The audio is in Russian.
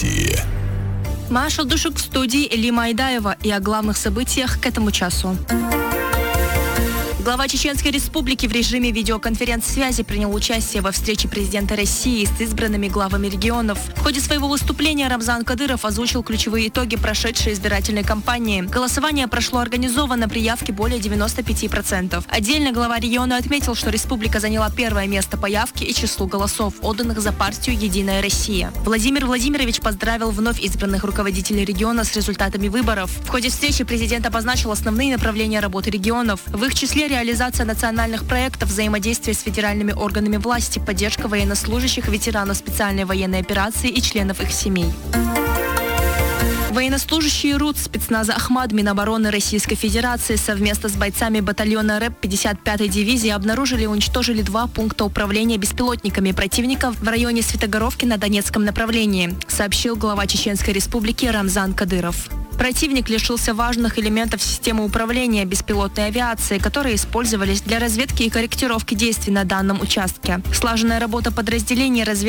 России. Маша Душук в студии, Элима Айдаева, и о главных событиях к этому часу. Глава Чеченской Республики в режиме видеоконференц-связи принял участие во встрече президента России с избранными главами регионов. В ходе своего выступления Рамзан Кадыров озвучил ключевые итоги прошедшей избирательной кампании. Голосование прошло организованно при явке более 95%. Отдельно глава региона отметил, что республика заняла первое место по явке и числу голосов, отданных за партию «Единая Россия». Владимир Владимирович поздравил вновь избранных руководителей региона с результатами выборов. В ходе встречи президент обозначил основные направления работы регионов. В их числе реализация национальных проектов, взаимодействие с федеральными органами власти, поддержка военнослужащих, ветеранов специальной военной операции и членов их семей. Военнослужащие РУД спецназа «Ахмад» Минобороны Российской Федерации совместно с бойцами батальона РЭП 55-й дивизии обнаружили и уничтожили 2 пункта управления беспилотниками противника в районе Светогоровки на Донецком направлении, сообщил глава Чеченской Республики Рамзан Кадыров. Противник лишился важных элементов системы управления беспилотной авиацией, которые использовались для разведки и корректировки действий на данном участке. Слаженная работа подразделений разведки